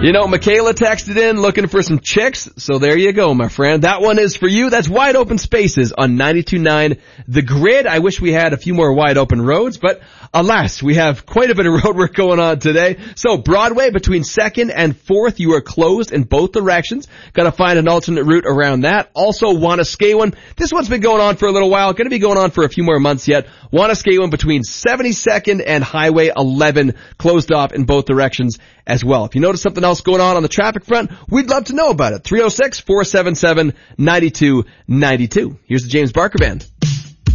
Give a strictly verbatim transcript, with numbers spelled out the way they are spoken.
You know, Michaela texted in looking for some chicks, so there you go, my friend. That one is for you. That's Wide Open Spaces on ninety-two point nine The Grid. I wish we had a few more wide open roads, but alas, we have quite a bit of road work going on today. So Broadway between second and fourth, you are closed in both directions. Got to find an alternate route around that. Also, Wanuskewin. This one's been going on for a little while. Going to be going on for a few more months yet. Wanuskewin between seventy-second and Highway eleven, closed off in both directions as well. If you notice something else going on on the traffic front, we'd love to know about it. three oh six, four seven seven, nine two nine two. Here's the James Barker Band.